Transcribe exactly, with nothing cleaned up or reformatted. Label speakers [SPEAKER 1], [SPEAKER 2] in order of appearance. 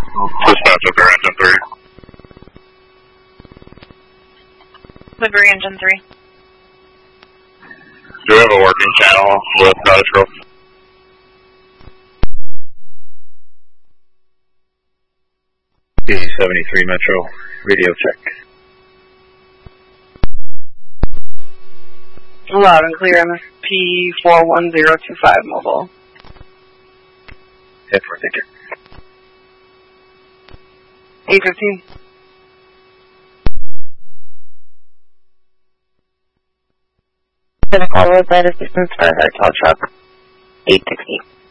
[SPEAKER 1] Dispatch up there, engine three.
[SPEAKER 2] Livery engine three.
[SPEAKER 1] Do we have a working channel with Cottage Grove?
[SPEAKER 3] D seventy-three Metro, radio check.
[SPEAKER 4] Loud and clear, M S P four one zero two five mobile.
[SPEAKER 3] Head for ticket.
[SPEAKER 4] eight fifteen.
[SPEAKER 5] Gonna call roadside assistance for a tow truck. eight sixty.